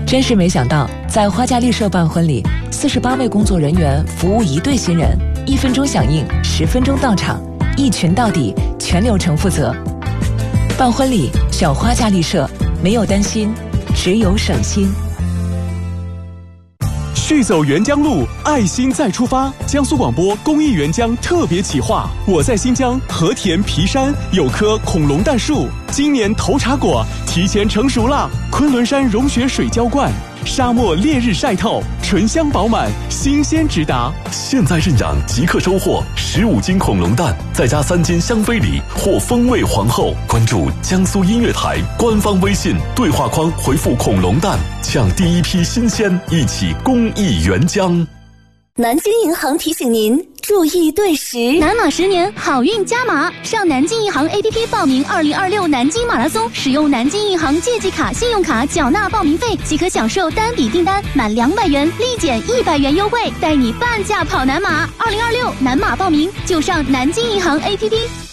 真是没想到，在花家丽舍办婚礼，48位工作人员服务1对新人，1分钟响应，10分钟到场，一群到底，全流程负责。办婚礼选花家丽舍，没有担心，只有省心。 续走沅江路，爱心再出发。江苏广播公益沅江特别企划，我在新疆和田皮山有棵恐龙蛋树，今年头茶果提前成熟了。昆仑山融雪水浇灌，沙漠烈日晒透，醇香饱满，新鲜直达。 现在认养即刻收获15斤恐龙蛋，再加3斤香妃梨或风味皇后。关注江苏音乐台官方微信对话框回复恐龙蛋，抢第一批新鲜，一起公益沅江。 南京银行提醒您注意对时， 南马10年好运加码，上南京银行 APP 报名2026南京马拉松，使用南京银行借记卡、信用卡缴纳报名费，即可享受单笔订单满200元立减100元优惠，带你半价跑南马。2026南马报名就上南京银行 APP。